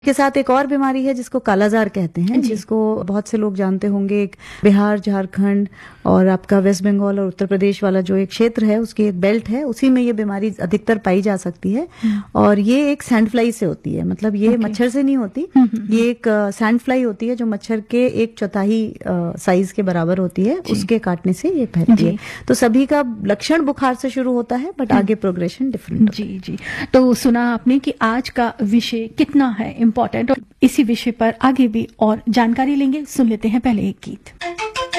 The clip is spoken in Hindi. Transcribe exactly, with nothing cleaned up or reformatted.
के साथ एक और बीमारी है जिसको कालाजार कहते हैं, जिसको बहुत से लोग जानते होंगे। एक बिहार, झारखंड और आपका वेस्ट बंगाल और उत्तर प्रदेश वाला जो एक क्षेत्र है, उसकी एक बेल्ट है, उसी में ये बीमारी अधिकतर पाई जा सकती है। और ये एक सैंड फ्लाई से होती है, मतलब ये okay. मच्छर से नहीं होती। ये एक सैंड फ्लाई होती है जो मच्छर के एक चौथाई साइज के बराबर होती है, उसके काटने से ये फैलती है। तो सभी का लक्षण बुखार से शुरू होता है, बट आगे प्रोग्रेशन डिफरेंट। जी जी। तो सुना आपने कि आज का विषय कितना है इम्पोर्टेंट, और इसी विषय पर आगे भी और जानकारी लेंगे। सुन लेते हैं पहले एक गीत।